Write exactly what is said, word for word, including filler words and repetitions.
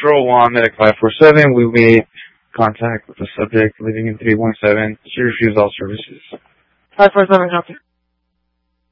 Central, one Medic five four seven. We made contact with the subject living in three one seven. She refused all services. five four seven, copy.